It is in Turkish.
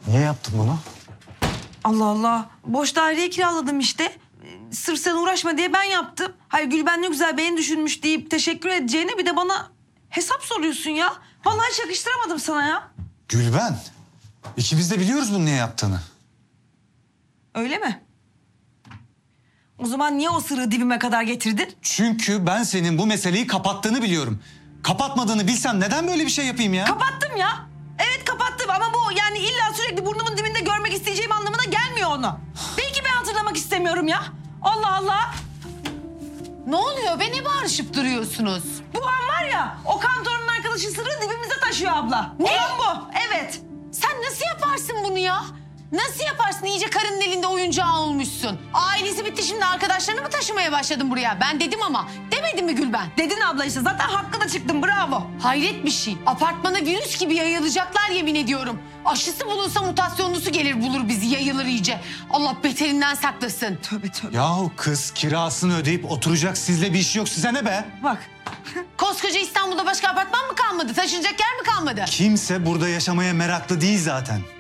Niye yaptın bunu? Allah Allah. Boş daireyi kiraladım işte. Sırf sen uğraşma diye ben yaptım. Hayır Gülben ne güzel beni düşünmüş deyip teşekkür edeceğine bir de bana hesap soruyorsun ya. Vallahi hiç yakıştıramadım sana ya. Gülben, ikimiz de biliyoruz bunu niye yaptığını. Öyle mi? O zaman niye o sırrı dibime kadar getirdin? Çünkü ben senin bu meseleyi kapattığını biliyorum. Kapatmadığını bilsem neden böyle bir şey yapayım ya? Kapattım ya. Evet kapattım ama bu yani illa sürekli burnumun dibinde görmek isteyeceğim anlamına gelmiyor onu. Belki ben hatırlamak istemiyorum ya. Allah Allah. Ne oluyor be, ne bağırışıp duruyorsunuz? Bu an var ya o kantorun arkadaşı sırrı dibimize taşıyor abla. Ne? Olan bu. Evet. Sen nasıl yaparsın bunu ya? Nasıl yaparsın? İyice karının elinde oyuncağı olmuşsun. Ailesi bitti, şimdi arkadaşlarını mı taşımaya başladın buraya? Ben dedim ama. Demedim mi Gülben? Dedin abla işte zaten hakkına çıktım bravo. Hayret bir şey. Apartmana virüs gibi yayılacaklar yemin ediyorum. Aşısı bulunsa mutasyonlusu gelir bulur bizi, yayılır iyice. Allah beterinden saklasın. Tövbe tövbe. Yahu kız kirasını ödeyip oturacak, sizle bir işi yok, size ne be? Bak Koskoca İstanbul'da başka apartman mı kalmadı? Taşınacak yer mi kalmadı? Kimse burada yaşamaya meraklı değil zaten.